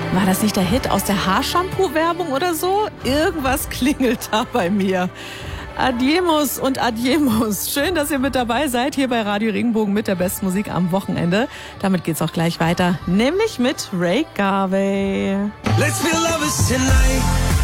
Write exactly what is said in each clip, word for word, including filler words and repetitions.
War das nicht der Hit aus der Haarshampoo-Werbung oder so? Irgendwas klingelt da bei mir. Adiemus und Adiemus. Schön, dass ihr mit dabei seid, hier bei Radio Regenbogen mit der besten Musik am Wochenende. Damit geht's auch gleich weiter, nämlich mit Ray Garvey. Let's be lovers tonight.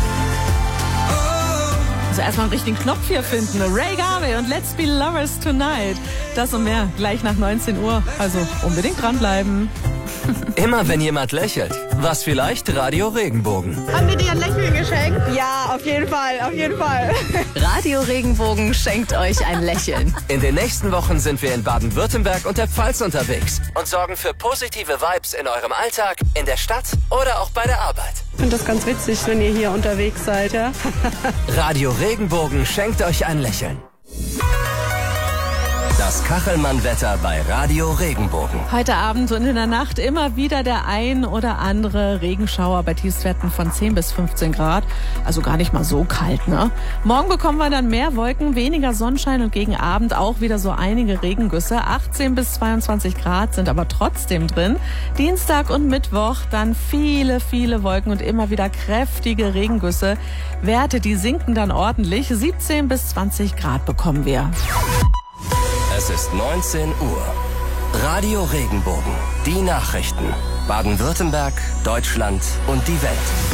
Also erstmal einen richtigen Knopf hier finden. Ray Garvey und Let's Be Lovers Tonight. Das und mehr gleich nach neunzehn Uhr. Also unbedingt dranbleiben. Immer wenn jemand lächelt, was vielleicht Radio Regenbogen. Haben wir dir ein Lächeln geschenkt? Ja, auf jeden Fall, auf jeden Fall. Radio Regenbogen schenkt euch ein Lächeln. In den nächsten Wochen sind wir in Baden-Württemberg und der Pfalz unterwegs und sorgen für positive Vibes in eurem Alltag, in der Stadt oder auch bei der Arbeit. Ich finde das ganz witzig, wenn ihr hier unterwegs seid, ja? Radio Regenbogen schenkt euch ein Lächeln. Das Kachelmann-Wetter bei Radio Regenbogen. Heute Abend und in der Nacht immer wieder der ein oder andere Regenschauer bei Tiefstwerten von zehn bis fünfzehn Grad. Also gar nicht mal so kalt, ne? Morgen bekommen wir dann mehr Wolken, weniger Sonnenschein und gegen Abend auch wieder so einige Regengüsse. achtzehn bis zweiundzwanzig Grad sind aber trotzdem drin. Dienstag und Mittwoch dann viele, viele Wolken und immer wieder kräftige Regengüsse. Werte, die sinken dann ordentlich. siebzehn bis zwanzig Grad bekommen wir. Es ist neunzehn Uhr. Radio Regenbogen. Die Nachrichten. Baden-Württemberg, Deutschland und die Welt.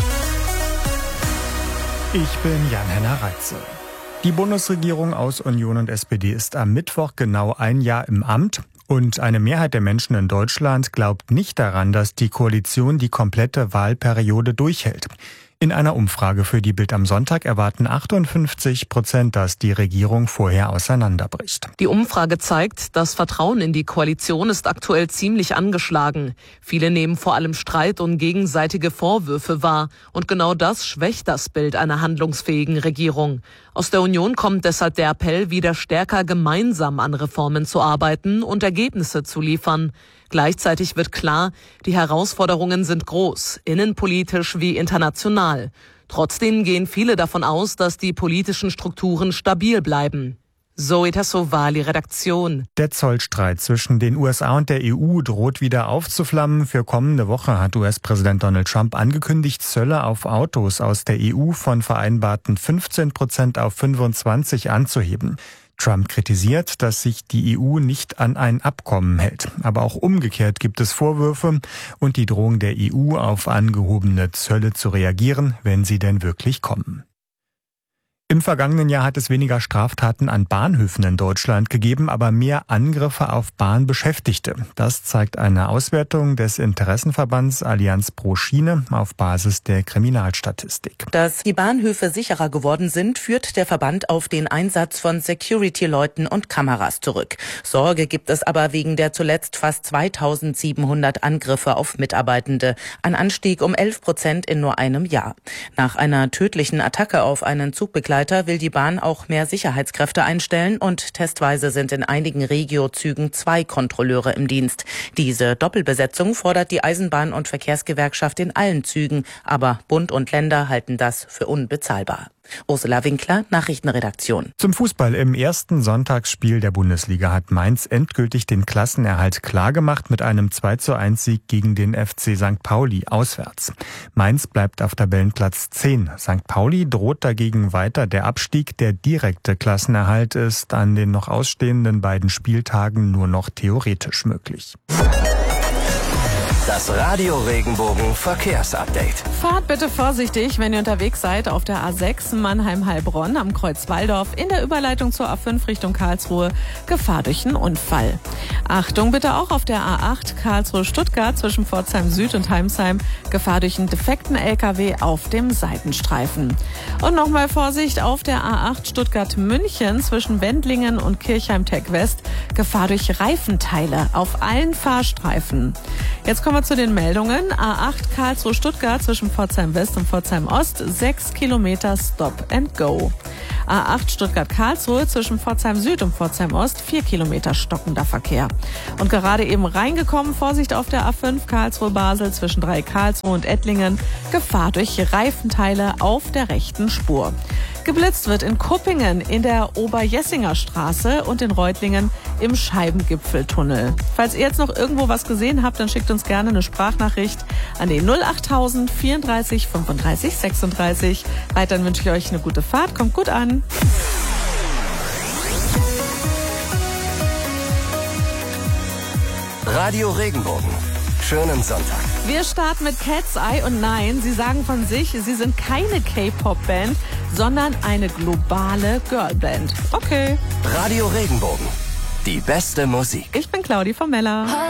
Ich bin Jan-Henner Reitze. Die Bundesregierung aus Union und S P D ist am Mittwoch genau ein Jahr im Amt. Und eine Mehrheit der Menschen in Deutschland glaubt nicht daran, dass die Koalition die komplette Wahlperiode durchhält. In einer Umfrage für die Bild am Sonntag erwarten achtundfünfzig Prozent, dass die Regierung vorher auseinanderbricht. Die Umfrage zeigt, das Vertrauen in die Koalition ist aktuell ziemlich angeschlagen. Viele nehmen vor allem Streit und gegenseitige Vorwürfe wahr. Und genau das schwächt das Bild einer handlungsfähigen Regierung. Aus der Union kommt deshalb der Appell, wieder stärker gemeinsam an Reformen zu arbeiten und Ergebnisse zu liefern. Gleichzeitig wird klar, die Herausforderungen sind groß, innenpolitisch wie international. Trotzdem gehen viele davon aus, dass die politischen Strukturen stabil bleiben. Zoe Tassovali, Redaktion. Der Zollstreit zwischen den U S A und der E U droht wieder aufzuflammen. Für kommende Woche hat U S-Präsident Donald Trump angekündigt, Zölle auf Autos aus der E U von vereinbarten fünfzehn Prozent auf fünfundzwanzig anzuheben. Trump kritisiert, dass sich die E U nicht an ein Abkommen hält. Aber auch umgekehrt gibt es Vorwürfe und die Drohung der E U, auf angehobene Zölle zu reagieren, wenn sie denn wirklich kommen. Im vergangenen Jahr hat es weniger Straftaten an Bahnhöfen in Deutschland gegeben, aber mehr Angriffe auf Bahnbeschäftigte. Das zeigt eine Auswertung des Interessenverbands Allianz pro Schiene auf Basis der Kriminalstatistik. Dass die Bahnhöfe sicherer geworden sind, führt der Verband auf den Einsatz von Security-Leuten und Kameras zurück. Sorge gibt es aber wegen der zuletzt fast zweitausendsiebenhundert Angriffe auf Mitarbeitende. Ein Anstieg um elf Prozent in nur einem Jahr. Nach einer tödlichen Attacke auf einen Zugbegleiter will die Bahn auch mehr Sicherheitskräfte einstellen und testweise sind in einigen Regio-Zügen zwei Kontrolleure im Dienst. Diese Doppelbesetzung fordert die Eisenbahn- und Verkehrsgewerkschaft in allen Zügen, aber Bund und Länder halten das für unbezahlbar. Ursula Winkler, Nachrichtenredaktion. Zum Fußball. Im ersten Sonntagsspiel der Bundesliga hat Mainz endgültig den Klassenerhalt klargemacht mit einem zwei zu eins Sieg gegen den F C Sankt Pauli auswärts. Mainz bleibt auf Tabellenplatz zehn. Sankt Pauli droht dagegen weiter der Abstieg. Der direkte Klassenerhalt ist an den noch ausstehenden beiden Spieltagen nur noch theoretisch möglich. Das Radio Regenbogen Verkehrsupdate. Fahrt bitte vorsichtig, wenn ihr unterwegs seid auf der A sechs Mannheim-Heilbronn am Kreuz Walldorf in der Überleitung zur A fünf Richtung Karlsruhe. Gefahr durch einen Unfall. Achtung bitte auch auf der A acht Karlsruhe-Stuttgart zwischen Pforzheim Süd und Heimsheim. Gefahr durch einen defekten L K W auf dem Seitenstreifen. Und nochmal Vorsicht auf der A acht Stuttgart-München zwischen Wendlingen und Kirchheim-Tech West. Gefahr durch Reifenteile auf allen Fahrstreifen. Jetzt kommen wir zu den Meldungen. A acht Karlsruhe-Stuttgart zwischen Pforzheim West und Pforzheim Ost, sechs Kilometer Stop and Go. A acht Stuttgart-Karlsruhe zwischen Pforzheim Süd und Pforzheim Ost, vier Kilometer stockender Verkehr. Und gerade eben reingekommen, Vorsicht auf der A fünf Karlsruhe-Basel zwischen drei Karlsruhe und Ettlingen, Gefahr durch Reifenteile auf der rechten Spur. Geblitzt wird in Kuppingen in der Oberjessinger Straße und in Reutlingen im Scheibengipfeltunnel. Falls ihr jetzt noch irgendwo was gesehen habt, dann schickt uns gerne eine Sprachnachricht an die null achttausend vierunddreißig fünfunddreißig sechsunddreißig. Weiterhin wünsche ich euch eine gute Fahrt. Kommt gut an. Radio Regenbogen. Schönen Sonntag. Wir starten mit Cat's Eye und nein, sie sagen von sich, sie sind keine K-Pop-Band, sondern eine globale Girlband. Okay. Radio Regenbogen. Die beste Musik. Ich bin Claudi von Mella.